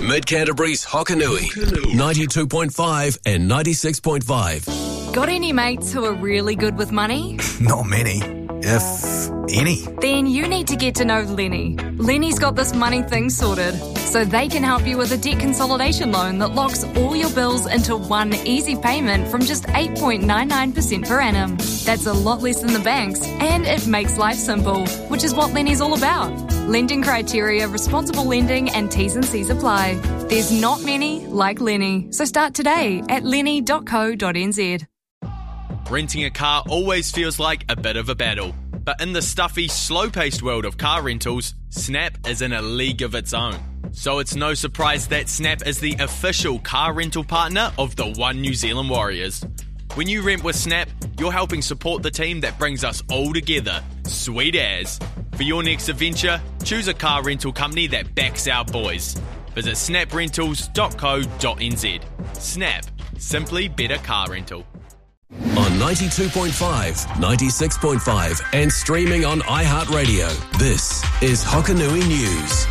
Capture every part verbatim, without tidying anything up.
Mid Canterbury's Hokanui, ninety-two point five and ninety-six point five. Got any mates who are really good with money? Not many, if any. Then you need to get to know Lenny. Lenny's got this money thing sorted, so they can help you with a debt consolidation loan that locks all your bills into one easy payment from just eight point nine nine percent per annum. That's a lot less than the banks, and it makes life simple, which is what Lenny's all about. Lending criteria, responsible lending, and T's and C's apply. There's not many like Lenny, so start today at lenny dot co dot n z. Renting a car always feels like a bit of a battle, but in the stuffy, slow-paced world of car rentals, Snap is in a league of its own. So it's no surprise that Snap is the official car rental partner of the One New Zealand Warriors. When you rent with Snap, you're helping support the team that brings us all together. Sweet as. For your next adventure, choose a car rental company that backs our boys. Visit snap rentals dot co dot n z. Snap. Simply better car rental. On ninety-two point five, ninety-six point five and streaming on iHeartRadio, this is Hokanui News.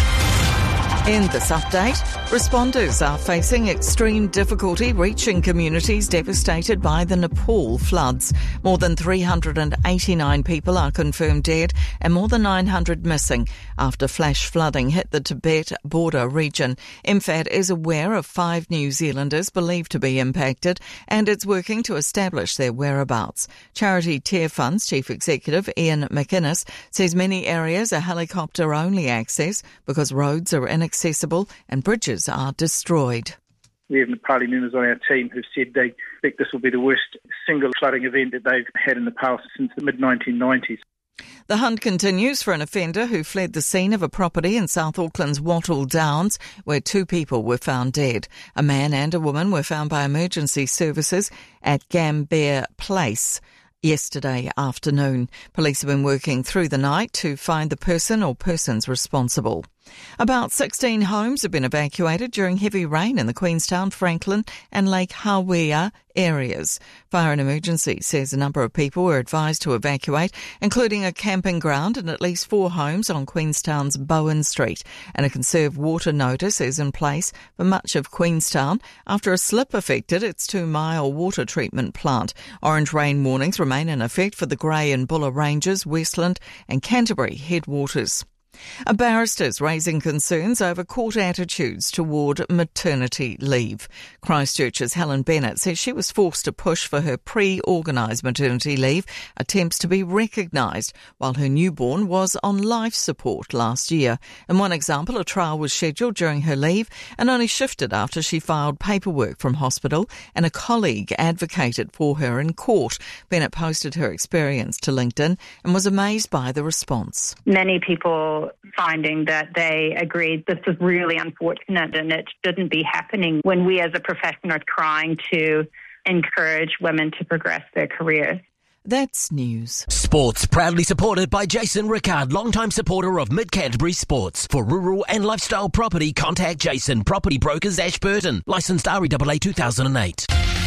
In this update, responders are facing extreme difficulty reaching communities devastated by the Nepal floods. More than three hundred eighty-nine people are confirmed dead and more than nine hundred missing after flash flooding hit the Tibet border region. MFAD is aware of five New Zealanders believed to be impacted and it's working to establish their whereabouts. Charity Tear Fund's Chief Executive Ian McInnes says many areas are helicopter-only access because roads are inaccessible and bridges are destroyed. We have Nepali members on our team who've said they think this will be the worst single flooding event that they've had in Nepal since the mid nineteen nineties. The hunt continues for an offender who fled the scene of a property in South Auckland's Wattle Downs, where two people were found dead. A man and a woman were found by emergency services at Gambare Place yesterday afternoon. Police have been working through the night to find the person or persons responsible. About sixteen homes have been evacuated during heavy rain in the Queenstown, Franklin and Lake Hawea areas. Fire and Emergency says a number of people were advised to evacuate, including a camping ground and at least four homes on Queenstown's Bowen Street. And a conserve water notice is in place for much of Queenstown after a slip affected its two-mile water treatment plant. Orange rain warnings remain in effect for the Grey and Buller Ranges, Westland and Canterbury headwaters. A barrister's raising concerns over court attitudes toward maternity leave. Christchurch's Helen Bennett says she was forced to push for her pre-organised maternity leave attempts to be recognised while her newborn was on life support last year. In one example, a trial was scheduled during her leave and only shifted after she filed paperwork from hospital and a colleague advocated for her in court. Bennett posted her experience to LinkedIn and was amazed by the response. Many people finding that they agreed this was really unfortunate and it shouldn't be happening when we as a profession are trying to encourage women to progress their careers. That's news. Sports, proudly supported by Jason Rickard, longtime supporter of Mid Canterbury Sports. For rural and lifestyle property, contact Jason, Property Brokers, Ashburton. Licensed R E A A two thousand eight.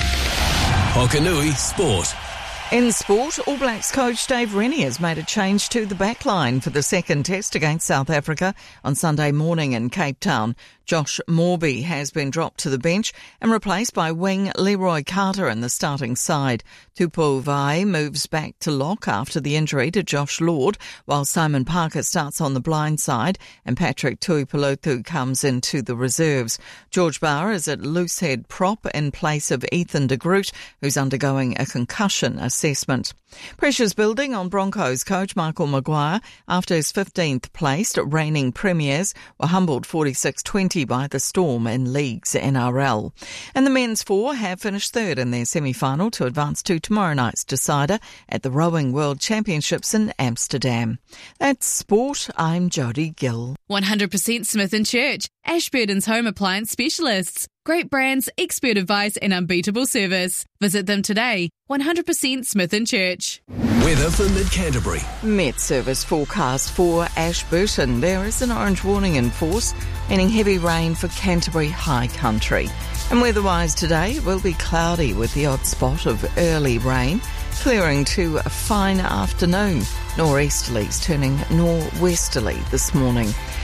Hokanui Sport. In sport, All Blacks coach Dave Rennie has made a change to the backline for the second test against South Africa on Sunday morning in Cape Town. Josh Morby has been dropped to the bench and replaced by wing Leroy Carter in the starting side. Tupou Vaa'i moves back to lock after the injury to Josh Lord, while Simon Parker starts on the blind side and Patrick Tuipulotu comes into the reserves. George Barr is at loosehead prop in place of Ethan de Groot, who's undergoing a concussion assessment. Pressure's building on Broncos coach Michael Maguire after his fifteenth placed reigning premiers were humbled forty-six twenty by the Storm in League's N R L. And the men's four have finished third in their semi-final to advance to tomorrow night's decider at the Rowing World Championships in Amsterdam. That's sport. I'm Jodie Gill. one hundred percent Smith and Church, Ashburton's home appliance specialists. Great brands, expert advice and unbeatable service. Visit them today. one hundred percent Smith and Church. Weather for Mid-Canterbury. Met Service forecast for Ashburton. There is an orange warning in force, meaning heavy rain for Canterbury High Country. And weather-wise today, it will be cloudy with the odd spot of early rain, clearing to a fine afternoon. Nor'easterlies turning nor'westerly this morning.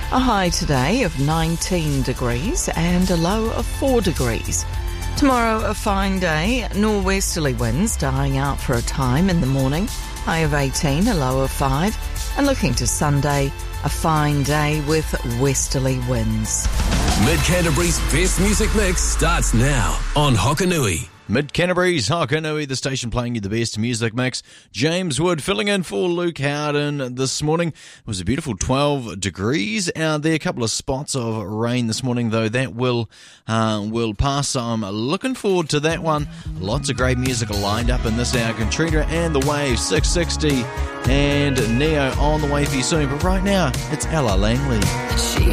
A high today of nineteen degrees and a low of four degrees. Tomorrow, a fine day, norwesterly winds dying out for a time in the morning, high of eighteen, a low of five, and looking to Sunday, a fine day with westerly winds. Mid-Canterbury's best music mix starts now on Hokanui. Mid-Canterbury's Hokanui, the station playing you the best music mix. James Wood filling in for Luke Howden this morning. It was a beautiful twelve degrees out there. A couple of spots of rain this morning, though. That will uh, will pass. So I'm looking forward to that one. Lots of great music lined up in this hour. Contrita and the Waves, six sixty, and Neo on the way for you soon. But right now, it's Ella Langley. She